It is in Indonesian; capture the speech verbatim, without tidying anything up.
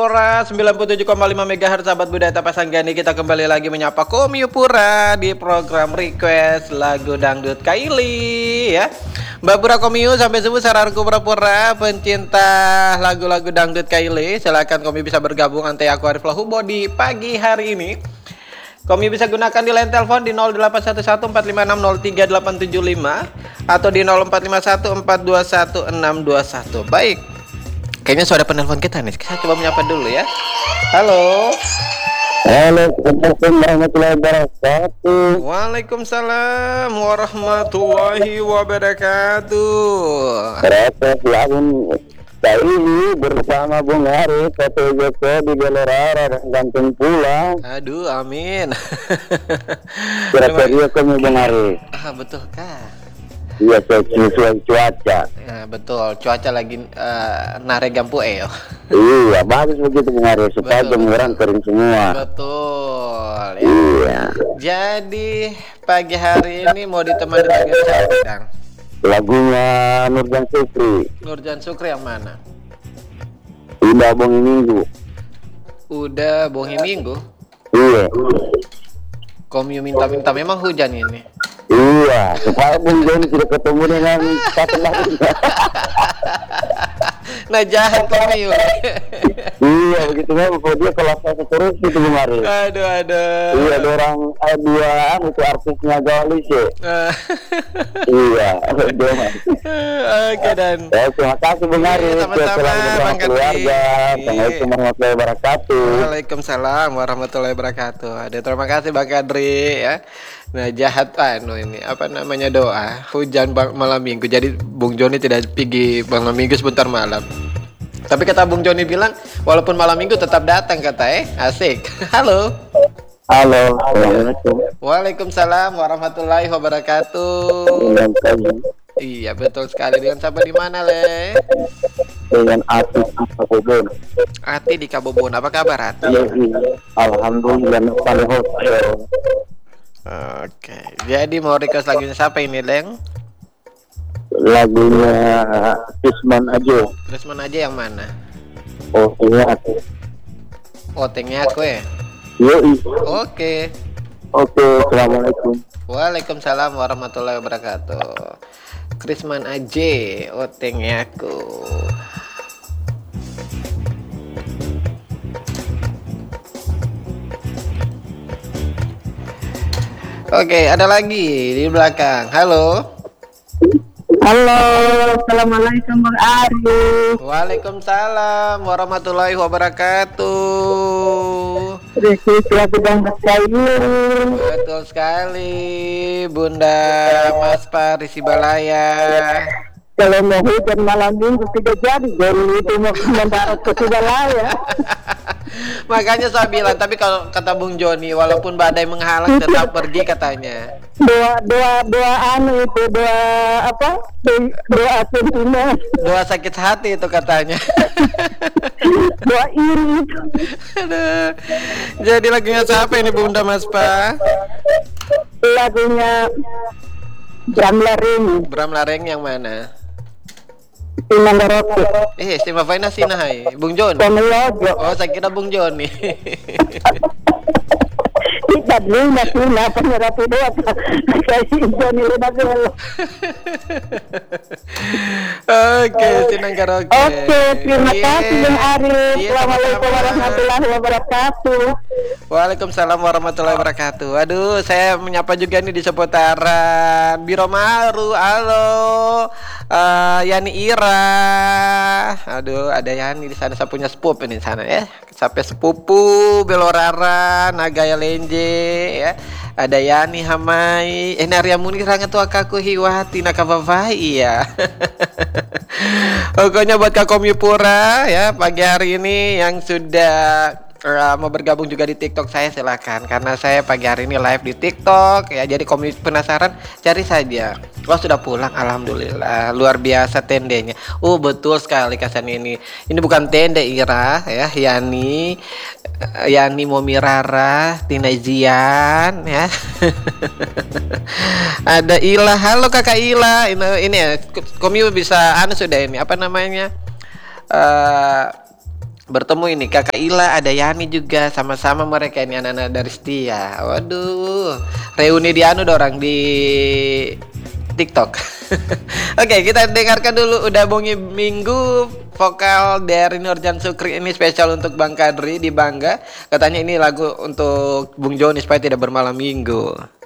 Pura-Pura sembilan puluh tujuh koma lima megahertz sahabat budaya Tapasanggani. Kita kembali lagi menyapa Komyu Pura di program request lagu dangdut Kaili ya. Mbak Pura Komyu sampai subuh saranku Pura-Pura pencinta lagu-lagu dangdut Kaili. Silakan Komyu bisa bergabung antai aku Arif Lahubo di pagi hari ini. Komyu bisa gunakan di line telepon di nol delapan satu satu empat lima enam nol tiga delapan tujuh lima atau di nol empat lima satu empat dua satu enam dua satu. Baik. Kayaknya suara penelpon kita nih. Saya coba menyapa dulu ya. Halo. Halo, Assalamualaikum warahmatullahi wabarakatuh. Waalaikumsalam warahmatullahi wabarakatuh. Berapa lagun Kaili bersama Bung Hari, Satu Joko di Gelorara dan Gantung Pulang. Aduh, amin. Berapa dia kamu Bung Hari? Ah, betul kah? Iya, sesuai cuaca. Ya, betul. Cuaca lagi uh, nare gampu eh. Iya, bagus begitu Bung Hari supaya jemuran kering semua. Betul. Ya. Iya. Jadi pagi hari ini mau ditemani lagu siapa, Dang? Lagunya Nurjan Sukri. Nurjan Sukri yang mana? Udah Bongi Minggu. Udah bongi minggu. Iya. Komyu minta-minta memang hujan ini. Iya, supaya Bung Joni tidak ketemu dengan satu lagi. Nah jahat Komyu. Iya, begitu memang kalau dia kalau saya terus gitu Bung Ari. Aduh aduh. Iya, ada orang eh, dua itu artisnya Galis ya. Iya, dia mah. Oke dan. Ya, terima kasih Bung Ari. Sama-sama Bang keluarga. Assalamualaikum warahmatullahi wabarakatuh. Waalaikumsalam warahmatullahi wabarakatuh. Ada terima kasih Bang Kadri ya. Nah jahat anu ini apa namanya doa hujan malam minggu, jadi Bung Joni tidak pergi malam minggu sebentar malam. Tapi kata Bung Joni bilang walaupun malam minggu tetap datang kata eh asik. Halo. Halo. Assalamualaikum. Waalaikumsalam warahmatullahi wabarakatuh. Iya betul sekali. Dengan siapa di mana le? Dengan Ati di Kabobon. Ati di Kabobon. Apa kabar Ati? Iya, alhamdulillah paling hotel. Oke, jadi mau request lagunya siapa ini, Leng? Lagunya Isman aja. Trisman aja yang mana? Oh, ini aku. Otengnya aku ya? Yoi. Oke. Oke, assalamualaikum. Waalaikumsalam warahmatullahi wabarakatuh. Krisman aja, otengnya aku. Oke, ada lagi di belakang. Halo. Halo, assalamualaikum Bang Ari. Waalaikumsalam warahmatullahi wabarakatuh. Request lagu dangdut Kaili. Betul sekali, Bunda Mas Parisi Balaya. Kalau mau hujan malam minggu tidak jadi, jadi itu mau mendarat ke Sibalaya. Makanya saya bilang, tapi kalau kata Bung Joni, walaupun badai menghalang tetap pergi katanya. Doa doa doa anu itu doa apa? Doa sentimen. Doa sakit hati itu katanya. Doa iri itu. Aduh. Jadi lagunya siapa ini Bunda Mas Pa? Lagunya Bram Lareng. Bram Lareng yang mana? Timang Roke. Eh, Stima Faina Sinahai, Bung Joni. Pemelojo. Oh, saya kira Bung Joni. Kita dulu masih apa nyeratu doa. Kayak Joni Ledagel. Oke, Sinang Karaoke. Oke, terima kasih Bang Arif. Iya, Assalamualaikum sama-sama. warahmatullahi wabarakatuh. Waalaikumsalam warahmatullahi wabarakatuh. Aduh, saya menyapa juga nih di seputaran Biro Maru. Halo, uh, Yani Ira. Aduh, ada Yani di sana. Saya punya sepupu ini di sana ya. Sampai sepupu Belorara, Nagaya Lenje ya. Ada Yani Hamai. Eh, Naria Munir tua kaku hiwati nakavavai ya. Pokoknya buat Kak Komyu Pura ya pagi hari ini yang sudah Uh, mau bergabung juga di TikTok saya silakan karena saya pagi hari ini live di TikTok ya, jadi komisi penasaran cari saja. Wah sudah pulang alhamdulillah, luar biasa tendenya. Oh betul sekali Kasan ini. Ini bukan tenda Ira ya, Yani uh, Yani Momirara, Tina Zian ya. Ada Ila, halo Kakak Ila. Ini, ini ya Komyu bisa anu sudah ini apa namanya? Uh, bertemu ini Kakak Ila, ada Yani juga, sama-sama mereka ini anak-anak dari Setia. Waduh, reuni di anu dorang di TikTok. Oke, kita dengarkan dulu Udah Bongi Minggu, vokal dari Nurjan Sukri, ini spesial untuk Bang Kadri di Bangga. Katanya ini lagu untuk Bung Joni supaya tidak bermalam minggu.